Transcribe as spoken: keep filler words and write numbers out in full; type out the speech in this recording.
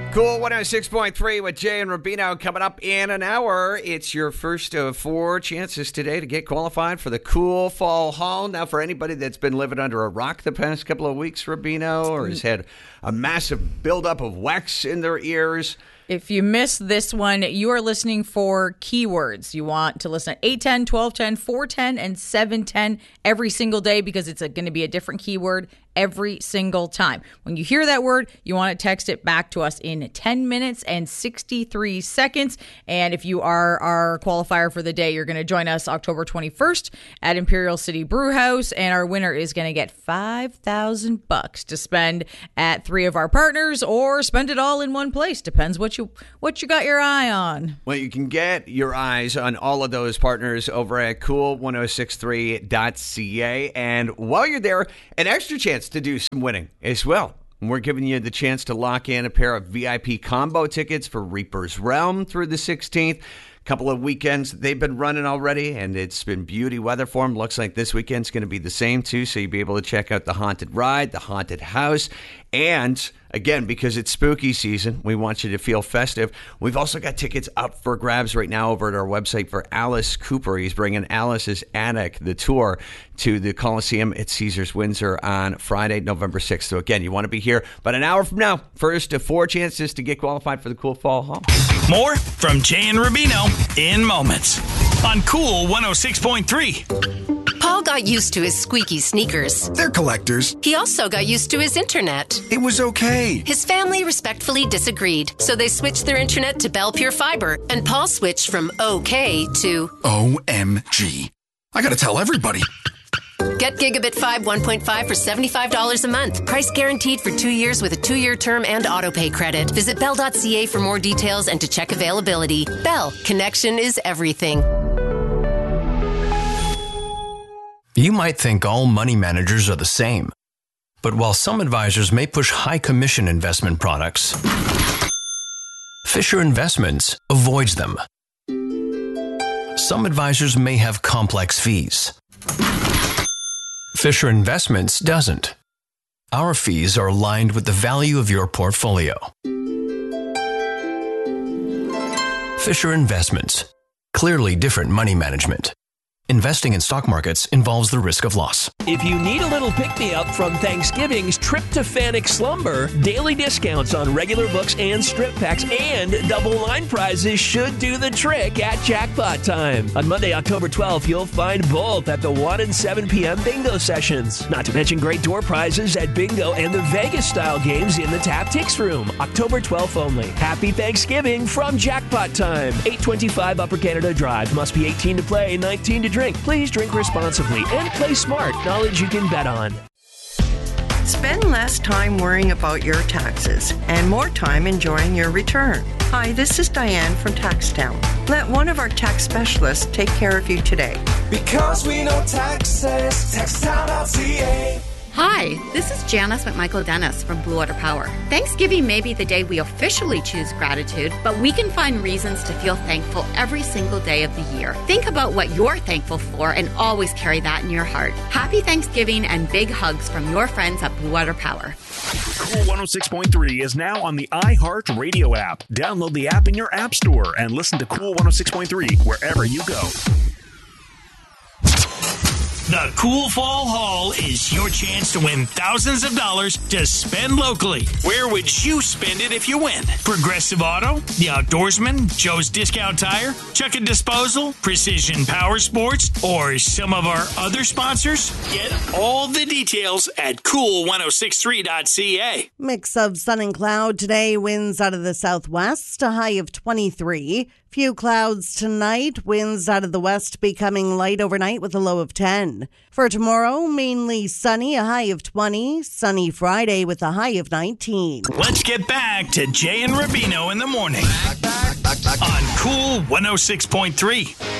Cool one oh six point three with Jay and Rubino coming up in an hour. It's your first of four chances today to get qualified for the Cool Fall Haul. Now, for anybody that's been living under a rock the past couple of weeks, Rubino, or has had a massive buildup of wax in their ears, if you missed this one, you are listening for keywords. You want to listen at eight ten, twelve ten, four ten, and seven ten every single day because it's going to be a different keyword every single time. When you hear that word, you want to text it back to us in ten minutes and sixty-three seconds. And if you are our qualifier for the day, you're going to join us October twenty-first at Imperial City Brew House. And our winner is going to get five thousand bucks to spend at three of our partners or spend it all in one place. Depends what you what you got your eye on. Well, you can get your eyes on all of those partners over at cool ten sixty-three dot c a. And while you're there, an extra chance to do some winning as well. And we're giving you the chance to lock in a pair of V I P combo tickets for Reaper's Realm through the sixteenth. Couple of weekends they've been running already, and it's been beauty weather for them. Looks like this weekend's going to be the same too, so you'll be able to check out the haunted ride, the haunted house, and again, because it's spooky season, we want you to feel festive. We've also got tickets up for grabs right now over at our website for Alice Cooper. He's bringing Alice's Attic, the tour, to the Coliseum at Caesars Windsor on Friday, November sixth. So again, you want to be here about an hour from now. First of four chances to get qualified for the Cool Fall Haul. More from Jay and Rubino in moments on Cool one oh six point three. Paul got used to his squeaky sneakers. They're collectors. He also got used to his internet. It was okay. His family respectfully disagreed, so they switched their internet to Bell Pure Fiber, and Paul switched from okay to O M G. I gotta tell everybody. Get Gigabit five one point five for seventy-five dollars a month. Price guaranteed for two years with a two-year term and autopay credit. Visit bell dot c a for more details and to check availability. Bell, connection is everything. You might think all money managers are the same. But while some advisors may push high commission investment products, Fisher Investments avoids them. Some advisors may have complex fees. Fisher Investments doesn't. Our fees are aligned with the value of your portfolio. Fisher Investments. Clearly different money management. Investing in stock markets involves the risk of loss. If you need a little pick-me-up from Thanksgiving's Tryptophanic Slumber, daily discounts on regular books and strip packs and double line prizes should do the trick at Jackpot Time. On Monday, October twelfth, you'll find both at the one and seven p.m. bingo sessions. Not to mention great door prizes at bingo and the Vegas-style games in the Tap Tix Room. October twelfth only. Happy Thanksgiving from Jackpot Time. eight twenty-five Upper Canada Drive. Must be eighteen to play, nineteen to drink. Please drink responsibly and play smart. Knowledge you can bet on. Spend less time worrying about your taxes and more time enjoying your return. Hi, this is Diane from TaxTown. Let one of our tax specialists take care of you today. Because we know taxes, taxtown dot c a. Hi, this is Janice McMichael Dennis from Blue Water Power. Thanksgiving may be the day we officially choose gratitude, but we can find reasons to feel thankful every single day of the year. Think about what you're thankful for and always carry that in your heart. Happy Thanksgiving and big hugs from your friends at Blue Water Power. Cool one oh six point three is now on the iHeart Radio app. Download the app in your app store and listen to Cool one oh six point three wherever you go. The Cool Fall Haul is your chance to win thousands of dollars to spend locally. Where would you spend it if you win? Progressive Auto, The Outdoorsman, Joe's Discount Tire, Chuck and Disposal, Precision Power Sports, or some of our other sponsors? Get all the details at cool ten sixty-three dot c a. Mix of sun and cloud today, winds out of the southwest, a high of twenty-three. Few clouds tonight, winds out of the west becoming light overnight with a low of ten. For tomorrow, mainly sunny, a high of twenty. Sunny Friday with a high of nineteen. Let's get back to Jay and Rubino in the morning on Cool one oh six point three.